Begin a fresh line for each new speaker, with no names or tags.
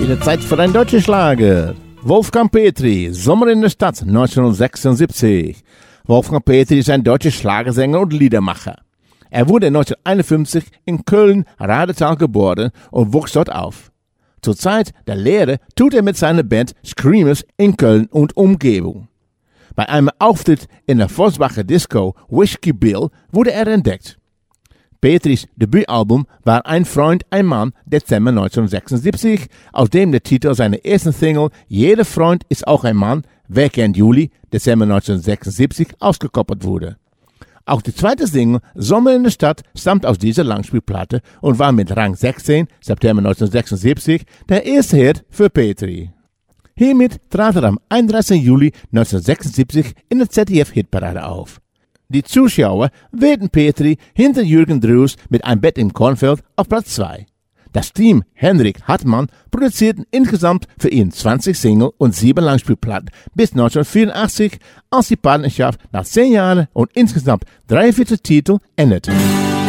Wieder Zeit für ein deutscher Schlager. Wolfgang Petri, Sommer in der Stadt, 1976. Wolfgang Petri ist ein deutscher Schlagersänger und Liedermacher. Er wurde 1951 in Köln-Radetal geboren und wuchs dort auf. Zur Zeit der Lehre tut er mit seiner Band Screamers in Köln und Umgebung. Bei einem Auftritt in der Vosbacher Disco Whiskey Bill wurde er entdeckt. Petris Debütalbum war Ein Freund, ein Mann, Dezember 1976, aus dem der Titel seiner ersten Single Jeder Freund ist auch ein Mann, Wer kennt Juli, Dezember 1976, ausgekoppelt wurde. Auch die zweite Single Sommer in der Stadt stammt aus dieser Langspielplatte und war mit Rang 16, September 1976, der erste Hit für Petri. Hiermit trat er am 31. Juli 1976 in der ZDF-Hitparade auf. Die Zuschauer wählten Petri hinter Jürgen Drews mit Ein Bett im Kornfeld auf Platz 2. Das Team Henrik Hartmann produzierten insgesamt für ihn 20 Single und 7 Langspielplatten bis 1984, als die Partnerschaft nach 10 Jahren und insgesamt 43 Titeln endete.